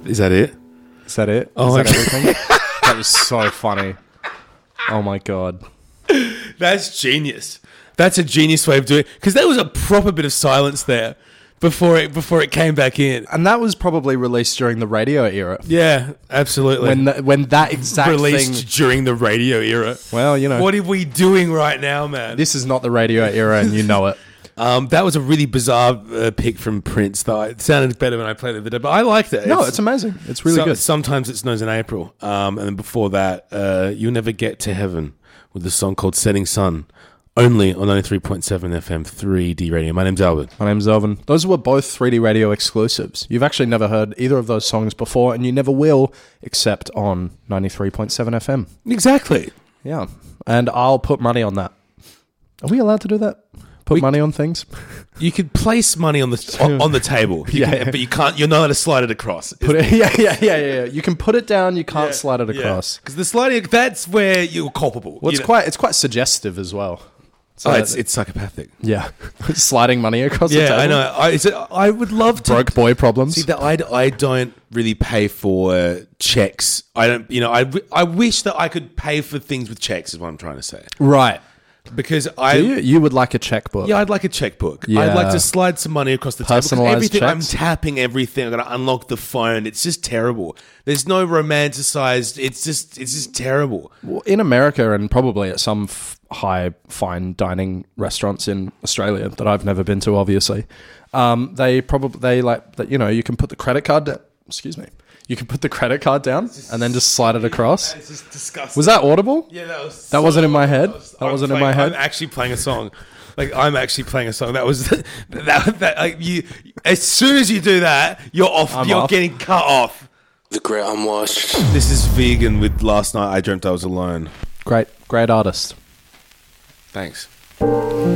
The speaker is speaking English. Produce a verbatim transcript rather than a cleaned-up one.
Is that it? Is that it? Oh, Is that okay. everything? That was so funny. Oh my God. That's genius. That's a genius way of doing it. Because there was a proper bit of silence there before it before it came back in. And that was probably released during the radio era. Yeah, absolutely. When the, when that exact Released thing... during the radio era. Well, you know. What are we doing right now, man? This is not the radio era and you know it. Um, that was a really bizarre uh, pick from Prince, though. It sounded better when I played it the other day, but I liked it. No, it's amazing. It's really so- good. Sometimes it snows in April. Um, and then before that, uh, You'll Never Get to Heaven with a song called Setting Sun, only on ninety-three point seven F M three D Radio. My name's Albert. My name's Elvin. Those were both three D radio exclusives. You've actually never heard either of those songs before, and you never will, except on ninety-three point seven F M. Exactly. Yeah. And I'll put money on that. Are we allowed to do that? Put We- money on things? You could place money on the on, on the table, You Yeah, can- yeah. but you can't. You're not allowed to slide it across. Put it, yeah, yeah, yeah, yeah, yeah. You can put it down, you can't slide it across. Because the sliding, that's where you're culpable. Well, you it's know? quite it's quite suggestive as well. So Oh, it's, it's psychopathic. yeah, sliding money across the Yeah, table. I know. I, is it, I would love to. Broke boy problems. See, that I, I don't really pay for uh, checks. I don't, you know, I, w- I wish that I could pay for things with checks, is what I'm trying to say. Right. Because I. Do you? You would like a checkbook. Yeah, I'd like a checkbook. Yeah. I'd like to slide some money across the table. 'cause Personalised everything, I'm checks? tapping everything. I'm going to unlock the phone. It's just terrible. There's no romanticized. It's just, it's just terrible. Well, in America and probably at some f- high fine dining restaurants in Australia that I've never been to, obviously, um, they probably they like that. You know, you can put the credit card. Da- excuse me. You can put the credit card down and then just slide it across. It's just disgusting. Was that audible? Yeah, that was. That wasn't in my head? was- That I'm wasn't in playing- my head? I'm actually playing a song. Like I'm actually playing a song. That was that. That like you. As soon as you do that, you're off. I'm you're off. getting cut off. The Great Unwashed. This is Vegan with Last Night I Dreamt I Was Alone. Great, great artist. Thanks.